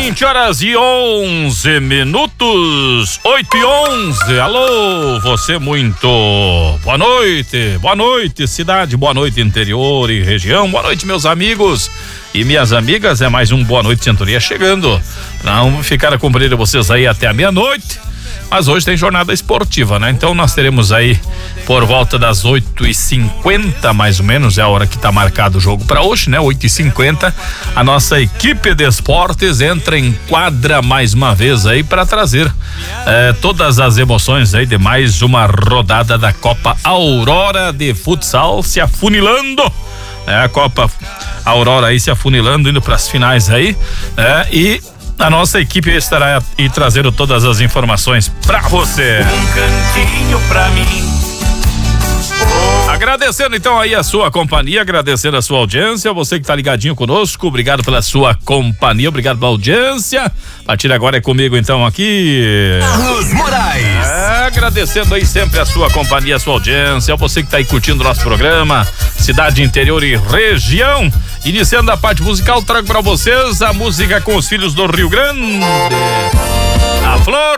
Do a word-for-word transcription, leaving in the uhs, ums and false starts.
vinte horas e onze minutos, oito e onze. Alô, você muito boa noite, boa noite cidade, boa noite interior e região, boa noite meus amigos e minhas amigas. É mais um Boa Noite Centuria chegando. Não ficar a cumprir vocês aí até a meia-noite, mas hoje tem jornada esportiva, né? Então nós teremos aí por volta das oito e cinquenta, mais ou menos, é a hora que tá marcado o jogo para hoje, né? oito e cinquenta, a nossa equipe de esportes entra em quadra mais uma vez aí para trazer eh, todas as emoções aí de mais uma rodada da Copa Aurora de Futsal se afunilando. É, a Copa Aurora aí se afunilando, indo para as finais aí, é, e a nossa equipe estará aí trazendo todas as informações para você. Um cantinho pra mim. Agradecendo então aí a sua companhia, agradecendo a sua audiência, você que tá ligadinho conosco, obrigado pela sua companhia, obrigado pela audiência. A partir de agora é comigo então aqui, Carlos Moraes. É, agradecendo aí sempre a sua companhia, a sua audiência, você que tá aí curtindo o nosso programa, cidade, interior e região. Iniciando a parte musical, trago para vocês a música com os filhos do Rio Grande, a Flor